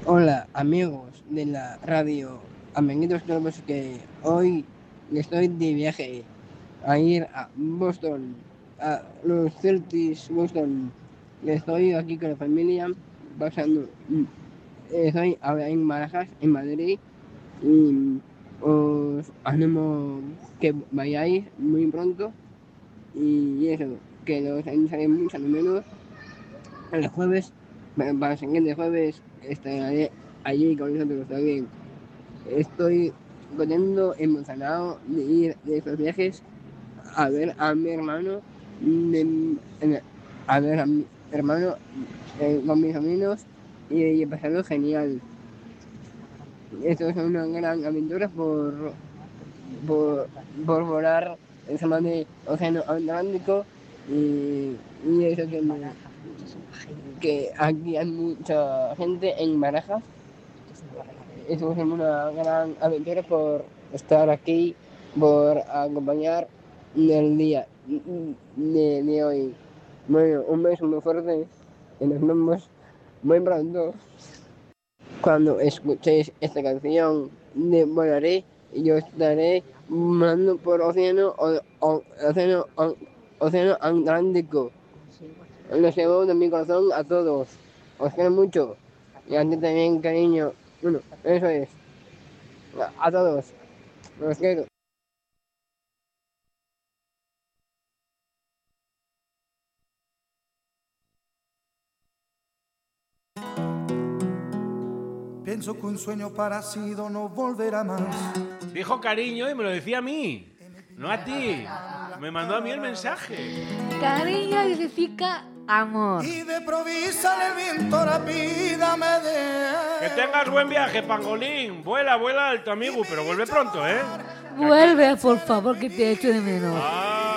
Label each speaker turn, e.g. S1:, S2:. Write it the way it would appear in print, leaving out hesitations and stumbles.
S1: Hola amigos de la radio, amiguitos todos que hoy estoy de viaje a ir a Boston, a los Celtics Boston. Estoy aquí con la familia pasando, estoy ahora en Barajas, en Madrid, y os animo que vayáis muy pronto y eso, que los echaré mucho de menos. El jueves, para el siguiente jueves, estaré allí con nosotros también. Estoy contento, emocionado de ir de estos viajes a ver a mi hermano, a ver a mi hermano con mis amigos y pasarlo genial. Esto es una gran aventura por, por volar el semana Océano Atlántico y eso que aquí hay mucha gente en Barajas. Eso es una gran aventura por estar aquí, por acompañar el día de hoy. Bueno, un beso muy fuerte y nos vemos muy pronto. Cuando escuchéis esta canción de Volaré, yo estaré volando por océano Atlántico. Les llevo de mi corazón a todos. Os quiero mucho. Y a ti también, cariño. Bueno, eso es. A todos. Los quiero.
S2: Pienso que un sueño parecido no volverá más.
S3: Dijo cariño y me lo decía a mí, no a ti. Me mandó a mí el mensaje.
S4: Cariño significa amor.
S2: Y de provisa el viento rápida me
S3: Que
S2: de.
S3: tengas buen viaje, pangolín. Vuela, vuela alto, amigo, pero vuelve pronto, ¿eh?
S4: Vuelve, por favor, que te echo de menos.
S3: Ah.